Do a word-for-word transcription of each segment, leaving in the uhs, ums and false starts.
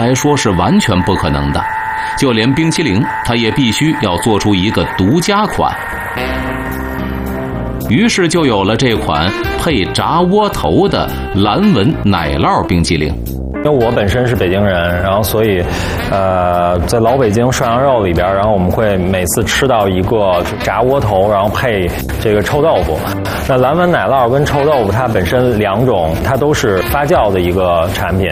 来说是完全不可能的。就连冰淇淋，它也必须要做出一个独家款。于是就有了这款配炸窝头的蓝纹奶酪冰淇淋。 因为我本身是北京人，然后所以，呃，在老北京涮羊肉里边，然后我们会每次吃到一个炸窝头，然后配这个臭豆腐。那蓝纹奶酪跟臭豆腐它本身两种，它都是发酵的一个产品。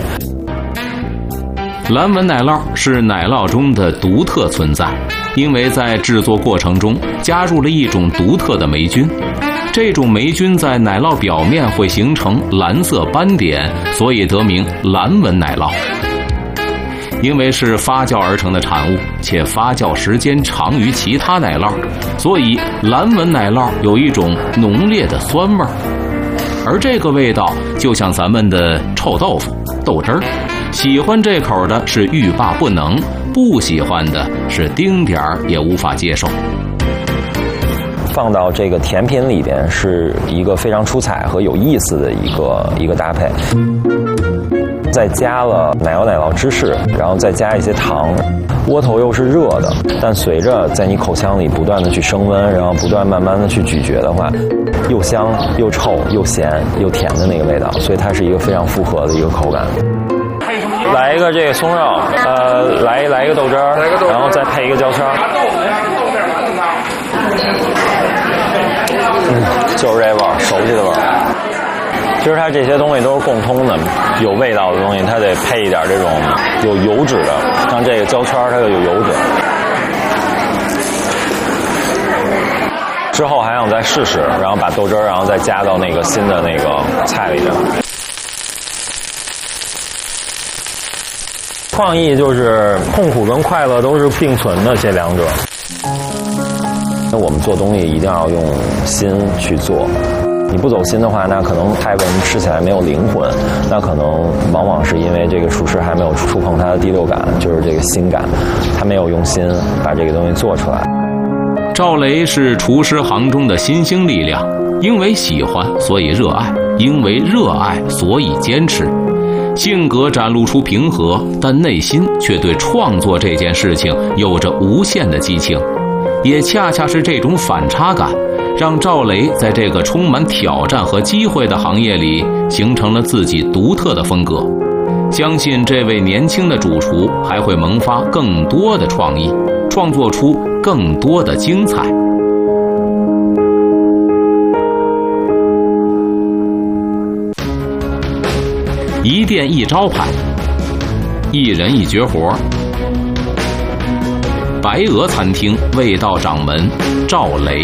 蓝纹奶酪是奶酪中的独特存在，因为在制作过程中加入了一种独特的霉菌。这种霉菌在奶酪表面会形成蓝色斑点，所以得名蓝纹奶酪。因为是发酵而成的产物，且发酵时间长于其他奶酪，所以蓝纹奶酪有一种浓烈的酸味儿。而这个味道就像咱们的臭豆腐、豆汁儿，喜欢这口的是欲罢不能，不喜欢的是丁点儿也无法接受。 放到这个甜品里边是一个非常出彩和有意思的一个一个搭配。再加了奶油奶酪芝士，然后再加一些糖，窝头又是热的，但随着在你口腔里不断的去升温，然后不断慢慢的去咀嚼的话，又香又臭又咸又甜的那个味道，所以它是一个非常复合的一个口感。来一个这个松肉，呃，来一来一个豆汁儿，然后再配一个焦圈。嗯，就是这味儿，熟悉的味儿。其实它这些东西都是共通的，有味道的东西它得配一点这种有油脂的，像这个焦圈它就有油脂。之后还想再试试，然后把豆汁儿，然后再加到那个新的那个菜里边。创意就是痛苦跟快乐都是并存的，这两者。那我们做东西一定要用心去做，你不走心的话，那可能菜为什么吃起来没有灵魂？那可能往往是因为这个厨师还没有触碰他的第六感，就是这个心感，他没有用心把这个东西做出来。 赵雷是厨师行中的新兴力量，因为喜欢所以热爱，因为热爱所以坚持。性格展露出平和，但内心却对创作这件事情有着无限的激情。也恰恰是这种反差感，让赵雷在这个充满挑战和机会的行业里形成了自己独特的风格。相信这位年轻的主厨还会萌发更多的创意，创作出更多的精彩。一店一招牌，一人一绝活。白鹅餐厅味道掌门赵雷。